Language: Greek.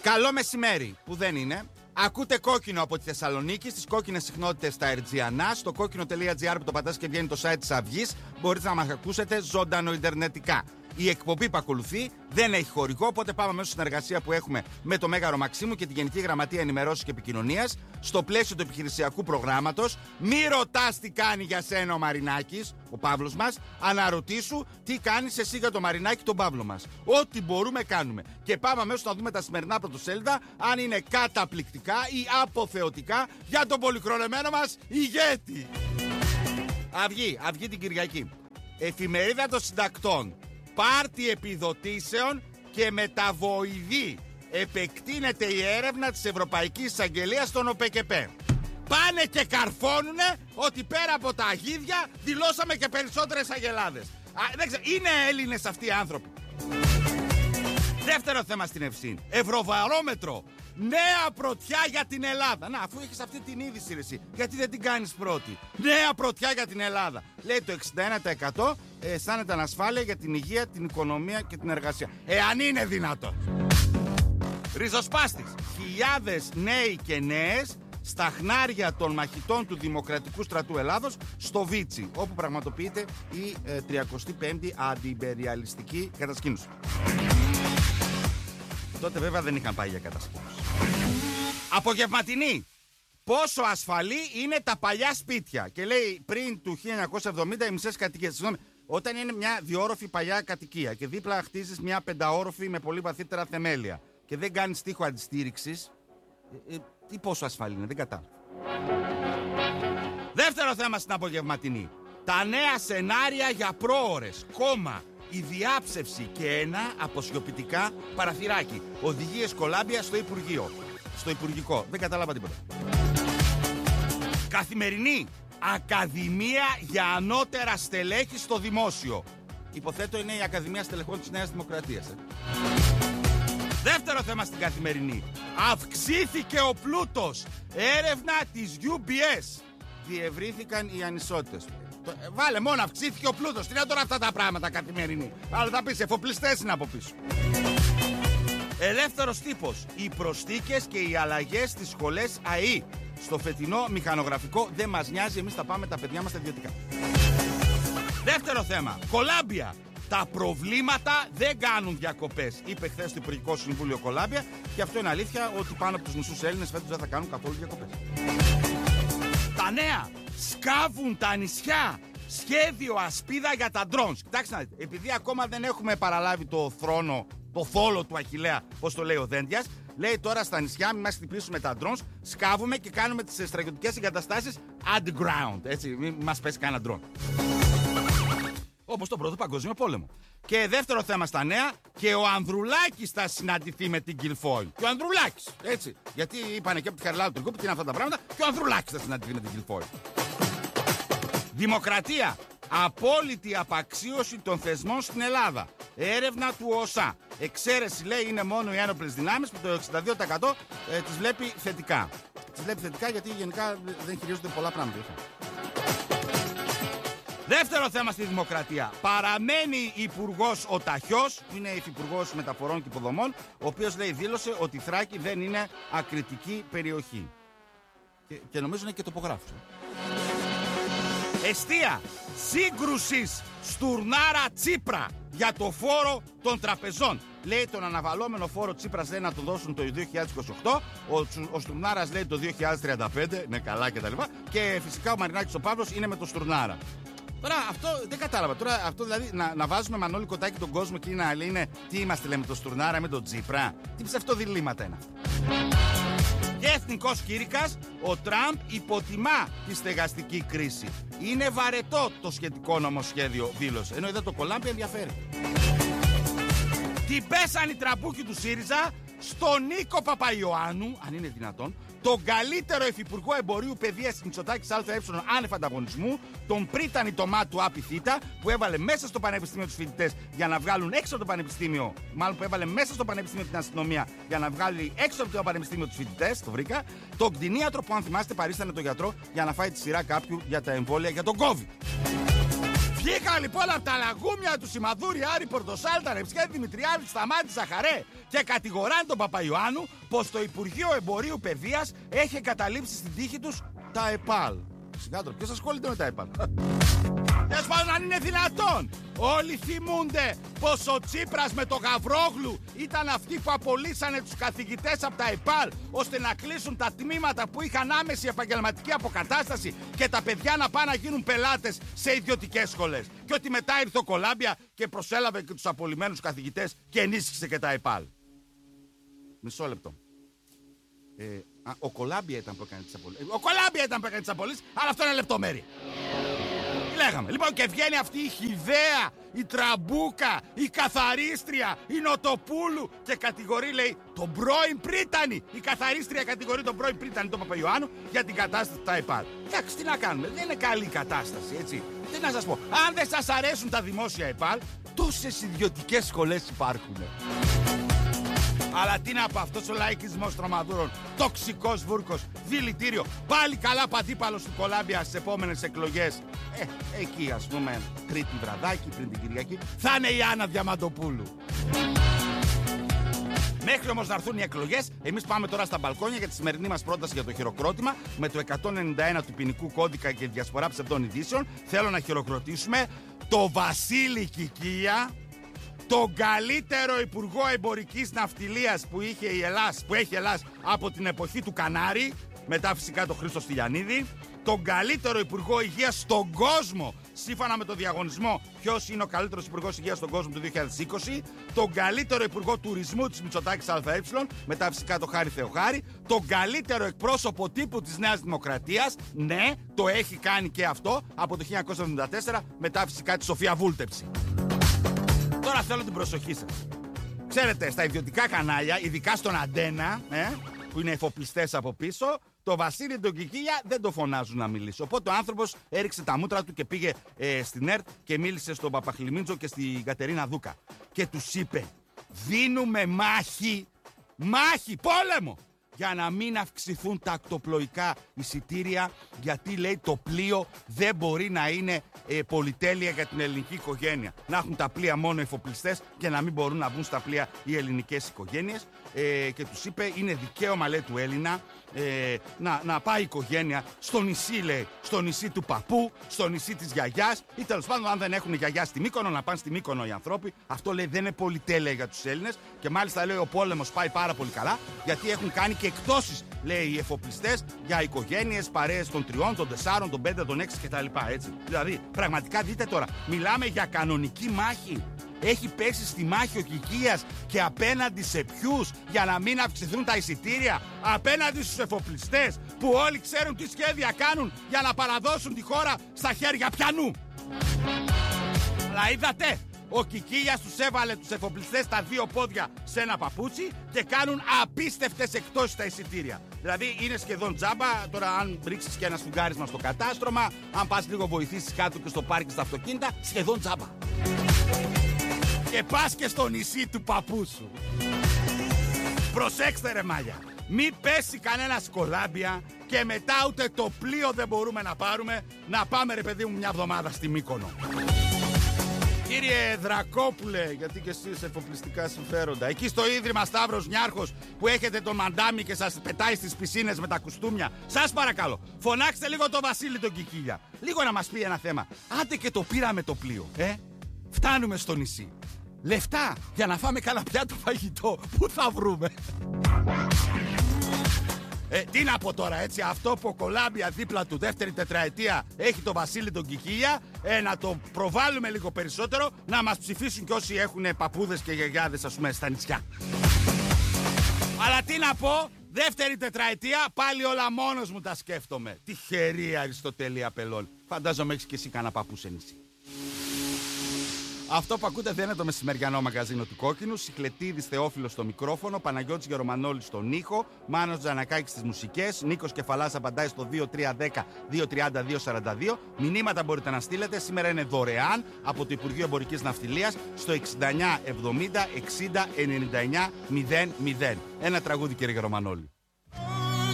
Καλό μεσημέρι, που δεν είναι. Ακούτε κόκκινο από τη Θεσσαλονίκη, στις κόκκινες συχνότητες στα Ερτζιανά, στο κόκκινο.gr που το πατάς και βγαίνει το site της Αυγής. Μπορείτε να μας ακούσετε ζωντανοιντερνετικά. Η εκπομπή που ακολουθεί δεν έχει χορηγό, οπότε πάμε μέσα στη συνεργασία που έχουμε με το Μέγαρο Μαξίμου και τη Γενική Γραμματεία Ενημερώσεως και Επικοινωνίας στο πλαίσιο του επιχειρησιακού προγράμματος. Μη ρωτάς τι κάνει για σένα ο Μαρινάκης, ο Παύλος μας, αναρωτήσου τι κάνεις εσύ για το Μαρινάκη, τον Παύλο μας. Ό,τι μπορούμε κάνουμε. Και πάμε μέσα να δούμε τα σημερινά πρωτοσέλιδα, αν είναι καταπληκτικά ή αποθεωτικά για τον πολυχρονεμένο μας ηγέτη. Αυγή την Κυριακή. Εφημερίδα των Συντακτών. Πάρτι επιδοτήσεων και μεταβοηδή. Επεκτείνεται η έρευνα της Ευρωπαϊκής Εισαγγελίας στον ΟΠΕΚΕΠΕ. Πάνε και καρφώνουνε ότι πέρα από τα αγίδια δηλώσαμε και περισσότερες αγελάδες. Είναι Έλληνες αυτοί οι άνθρωποι. Δεύτερο θέμα στην Ευσύν. Ευρωβαρόμετρο. Νέα πρωτιά για την Ελλάδα. Να, αφού έχεις αυτή την είδηση ρε εσύ, γιατί δεν την κάνεις πρώτη? Νέα πρωτιά για την Ελλάδα. Λέει το 61% αισθάνεται ανασφάλεια για την υγεία, την οικονομία και την εργασία. Αν είναι δυνατόν. Ριζοσπάστης. Χιλιάδες νέοι και νέες στα χνάρια των μαχητών του Δημοκρατικού Στρατού Ελλάδος στο Βίτσι, όπου πραγματοποιείται η 35η αντιυμπεριαλιστική κατασκήνωση. Τότε βέβαια δεν είχαν πάει για κατασκήνωση. Απογευματινή. Πόσο ασφαλή είναι τα παλιά σπίτια? Και λέει πριν του 1970 οι μισές κατοικίες. Όταν είναι μια διόροφη παλιά κατοικία και δίπλα χτίζεις μια πενταόροφη με πολύ βαθύτερα θεμέλια και δεν κάνεις τοίχο αντιστήριξης, τι πόσο ασφαλή είναι? Δεν κατάλαβα. Δεύτερο θέμα στην απογευματινή. Τα νέα σενάρια για πρόωρες, η διάψευση και ένα αποσιωπητικά παραθυράκι. Οδηγίες Κολάμπια στο Υπουργείο. Στο Υπουργικό. Δεν κατάλαβα τίποτα. Καθημερινή. Ακαδημία για ανώτερα στελέχη στο δημόσιο. Υποθέτω είναι η Ακαδημία Στελεχών της Νέας Δημοκρατίας. Δεύτερο θέμα στην Καθημερινή. Αυξήθηκε ο πλούτος. Έρευνα της UBS. Διευρύθηκαν οι ανισότητες. Βάλε μόνο αυξήθηκε ο πλούτος. Τι είναι τώρα αυτά τα πράγματα Καθημερινή? Αλλά θα πεις εφοπλιστές είναι από πίσω. Ελεύθερος τύπος. Οι προσθήκες και οι αλλαγές στις σχολές ΑΕΗ. Στο φετινό μηχανογραφικό δεν μας νοιάζει, εμείς θα πάμε τα παιδιά μας στα ιδιωτικά. Δεύτερο θέμα. Κολάμπια. Τα προβλήματα δεν κάνουν διακοπές, είπε χθες στο Υπουργικό Συμβούλιο Κολάμπια, και αυτό είναι αλήθεια ότι πάνω από τους μισούς Έλληνες φέτος δεν θα κάνουν καθόλου διακοπές. Τα νέα. Σκάβουν τα νησιά. Σχέδιο ασπίδα για τα drones. Κοιτάξτε, επειδή ακόμα δεν έχουμε παραλάβει το θρόνο, το θόλο του Αχιλλέα, πώς το λέει ο Δέντιας, λέει τώρα στα νησιά μην μας χτυπήσουμε τα drones, σκάβουμε και κάνουμε τις στρατιωτικές εγκαταστάσεις underground. Έτσι, μην μας πέσει κανένα drone. Όπως το Πρώτο Παγκόσμιο Πόλεμο. Και δεύτερο θέμα στα νέα, και ο Ανδρουλάκης θα συναντηθεί με την Κιλφόη. Και ο Ανδρουλάκης, έτσι. Γιατί είπανε και από τη Χαριλάου του Λυκού, τι είναι αυτά τα πράγματα, και ο Ανδρουλάκης θα συναντηθεί με την Κιλφόη. Δημοκρατία. Απόλυτη απαξίωση των θεσμών στην Ελλάδα. Έρευνα του ΟΣΑ. Εξαίρεση λέει είναι μόνο οι ένοπλες δυνάμεις που το 62% τις βλέπει θετικά. Τις βλέπει θετικά γιατί γενικά δεν χειρίζονται πολλά πράγματα. Δεύτερο θέμα στη Δημοκρατία. Παραμένει υπουργός ο Ταχιός, που είναι υφυπουργός μεταφορών και υποδομών, ο οποίος λέει δήλωσε ότι η Θράκη δεν είναι ακριτική περιοχή. Και νομίζω είναι και τοπογράφος. Εστία. Σύγκρουσης Στουρνάρα Τσίπρα για το φόρο των τραπεζών. Λέει τον αναβαλόμενο φόρο Τσίπρας λέει να το δώσουν το 2028, ο Στουρνάρας λέει το 2035, ναι καλά κτλ. Και φυσικά ο Μαρινάκης ο Παύλος είναι με το Στουρνάρα. Τώρα αυτό δεν κατάλαβα. Τώρα αυτό δηλαδή να βάζουμε Μανώλη Κοτάκη τον κόσμο και να λέει τι είμαστε λέμε το Στουρνάρα με τον Τσίπρα. Τι ψευτοδιλήμματα είναι αυτά. Και εθνικός κήρυκας, ο Τραμπ υποτιμά τη στεγαστική κρίση. Είναι βαρετό το σχετικό νομοσχέδιο, δήλωσε. Ενώ εδώ το Κολάμπι ενδιαφέρει. Τι πέσαν οι τραμπούκοι του ΣΥΡΙΖΑ στον Νίκο Παπαϊωάννου, αν είναι δυνατόν, τον καλύτερο υφυπουργό εμπορίου παιδείας Μητσοτάκης ΑΕ άνευ ανταγωνισμού, τον πρίτανη το μά του Άπη Θήτα, που έβαλε μέσα στο πανεπιστήμιο τους φοιτητές για να βγάλουν έξω από το πανεπιστήμιο, μάλλον που έβαλε μέσα στο πανεπιστήμιο την αστυνομία για να βγάλει έξω από το πανεπιστήμιο τους φοιτητές, το βρήκα, τον κτηνίατρο που αν θυμάστε παρίστανε τον γιατρό για να φάει τη σειρά κάποιου για τα εμβόλια για τον COVID. Βγήκαν λοιπόν από τα λαγούμια του Σιμαδούρη, Άρη Πορτοσάλτα, Ρεψιέ Δημητριάδη, Σταμάτη Ζαχαρέ και κατηγοράνε τον Παπαϊωάννου πως το Υπουργείο Εμπορίου Παιδείας έχει εγκαταλείψει στην τύχη τους τα ΕΠΑΛ. Σιγά, ποιος ασχολείται με τα ΕΠΑΛ? Τέλος πάντων, αν είναι δυνατόν. Όλοι θυμούνται πως ο Τσίπρας με το Γαβρόγλου ήταν αυτοί που απολύσανε τους καθηγητές από τα ΕΠΑΛ ώστε να κλείσουν τα τμήματα που είχαν άμεση επαγγελματική αποκατάσταση και τα παιδιά να πάνε να γίνουν πελάτες σε ιδιωτικές σχολές. Και ότι μετά ήρθε ο Κολάμπια και προσέλαβε και τους απολυμένους καθηγητές και ενίσχυσε και τα ΕΠΑΛ. Μισό λεπτό. Ο Κολάμπια ήταν που έκανε τις απολύσεις. Ο Κολάμπια ήταν που έκανε τις απολύσεις, αλλά αυτό είναι λεπτομέρεια. Λέγαμε. Λοιπόν, και βγαίνει αυτή η Χιδαία, η Τραμπούκα, η Καθαρίστρια, η Νοτοπούλου και κατηγορεί, λέει, τον πρώην Πρίτανη. Η Καθαρίστρια κατηγορεί τον πρώην Πρίτανη, τον Παπαϊωάννου, για την κατάσταση του ΤΑΕΠΑΛ. Εντάξει, τι να κάνουμε, δεν είναι καλή κατάσταση, έτσι. Τι να σας πω, αν δεν σας αρέσουν τα δημόσια ΕΠΑΛ, τόσες ιδιωτικές σχολές υπάρχουν. Αλλά τι να πω, αυτός ο λαϊκισμός τρομαδούρων, τοξικός βούρκος, δηλητήριο, πάλι καλά παντίπαλος του Κολάμπια στις επόμενες εκλογές. Εκεί ας πούμε, Τρίτη βραδάκι πριν την Κυριακή, θα είναι η Άννα Διαμαντοπούλου. Μέχρι όμως να έρθουν οι εκλογές, εμείς πάμε τώρα στα μπαλκόνια για τη σημερινή μας πρόταση για το χειροκρότημα με το 191 του ποινικού κώδικα και διασπορά ψευδών ειδήσεων. Θέλω να χειροκροτήσουμε το Βασίλη Κικίλια, τον καλύτερο υπουργό εμπορικής ναυτιλίας που έχει η Ελλάδα από την εποχή του Κανάρη, μετά φυσικά τον Χρήστο Στυλιανίδη, τον καλύτερο υπουργό υγείας στον κόσμο, σύμφωνα με το διαγωνισμό ποιος είναι ο καλύτερος υπουργός υγείας στον κόσμο του 2020, τον καλύτερο υπουργό τουρισμού της Μητσοτάκης ΑΕ, μετά φυσικά το Χάρη Θεοχάρη, τον καλύτερο εκπρόσωπο τύπου της Νέας Δημοκρατίας, ναι, το έχει κάνει και αυτό από το 1974, μετά φυσικά τη Σοφία Βούλτεψη. Τώρα θέλω την προσοχή σας. Ξέρετε, στα ιδιωτικά κανάλια, ειδικά στον Αντένα, που είναι εφοπλιστές από πίσω, το Βασίλη τον Κικίλια δεν το φωνάζουν να μιλήσει. Οπότε ο άνθρωπος έριξε τα μούτρα του και πήγε στην ΕΡΤ και μίλησε στον Παπαχλιμίντζο και στην Κατερίνα Δούκα. Και τους είπε, δίνουμε μάχη, πόλεμο, για να μην αυξηθούν τα ακτοπλοϊκά εισιτήρια, γιατί λέει το πλοίο δεν μπορεί να είναι πολυτέλεια για την ελληνική οικογένεια. Να έχουν τα πλοία μόνο εφοπλιστές και να μην μπορούν να βγουν στα πλοία οι ελληνικές οικογένειες. Και τους είπε, είναι δικαίωμα, λέει, του Έλληνα να πάει η οικογένεια στο νησί, λέει, στο νησί του παππού, στο νησί της γιαγιάς, ή τέλος πάντων, αν δεν έχουν γιαγιά στη Μύκονο, να πάνε στη Μύκονο οι άνθρωποι. Αυτό, λέει, δεν είναι πολυτέλεια για τους Έλληνες. Και μάλιστα, λέει, ο πόλεμος πάει πάρα πολύ καλά, γιατί έχουν κάνει και εκτόσεις, λέει, οι εφοπλιστές για οικογένειες, παρέες των 3, των 4, των 5, των 6 κτλ. Έτσι. Δηλαδή, πραγματικά δείτε τώρα, μιλάμε για κανονική μάχη. Έχει πέσει στη μάχη ο Κικίλιας και απέναντι σε ποιους, για να μην αυξηθούν τα εισιτήρια? Απέναντι στους εφοπλιστές που όλοι ξέρουν τι σχέδια κάνουν για να παραδώσουν τη χώρα στα χέρια πιανού. Αλλά είδατε, ο Κικίλιας τους έβαλε τους εφοπλιστές τα δύο πόδια σε ένα παπούτσι και κάνουν απίστευτες εκτόσεις στα εισιτήρια. Δηλαδή είναι σχεδόν τζάμπα. Τώρα, αν ρίξεις και ένα σφουγγάρισμα στο κατάστρωμα, αν πας λίγο βοηθήσεις κάτω και στο πάρκινγκ στα αυτοκίνητα, σχεδόν τζάμπα. Και πας και στο νησί του παππού σου. Προσέξτε, ρε μάλια, μη πέσει κανένα Κολάμπια και μετά ούτε το πλοίο δεν μπορούμε να πάρουμε, να πάμε, ρε παιδί μου, μια εβδομάδα στη Μύκονο. Κύριε Δρακόπουλε, γιατί και εσείς εφοπλιστικά συμφέροντα, εκεί στο Ίδρυμα Σταύρος Νιάρχος που έχετε τον Μαντάμι και σας πετάει στις πισίνες με τα κουστούμια, σας παρακαλώ, φωνάξτε λίγο το Βασίλη τον Κικίλια, λίγο να μας πει ένα θέμα. Άντε και το πήραμε το πλοίο, φτάνουμε στο νησί. Λεφτά για να φάμε κανένα πιάτο φαγητό, πού θα βρούμε? Τι να πω τώρα, έτσι, αυτό που ο Κολάμπια δίπλα του δεύτερη τετραετία έχει το Βασίλη τον Κικίλια, να το προβάλλουμε λίγο περισσότερο, να μας ψηφίσουν και όσοι έχουν παππούδες και γιαγιάδες, ας πούμε, στα νησιά. Αλλά τι να πω, δεύτερη τετραετία πάλι όλα μόνος μου τα σκέφτομαι. Τυχερή Αριστοτέλη Απελών. Φαντάζομαι έχεις και εσύ κανένα παππού σε νησί. Αυτό που ακούτε δεν είναι το μεσημεριανό μαγαζίνο του Κόκκινου. Σικλετίδης Θεόφιλος στο μικρόφωνο, Παναγιώτης Γερομανόλης στον ήχο, Μάνος Τζανακάκης στις μουσικές, Νίκος Κεφαλάς απαντάει στο 2310-232-42. Μηνύματα μπορείτε να στείλετε. Σήμερα είναι δωρεάν από το Υπουργείο Εμπορικής Ναυτιλίας στο 6970 60 99 00. Ένα τραγούδι, κύριε Γερομανόλη.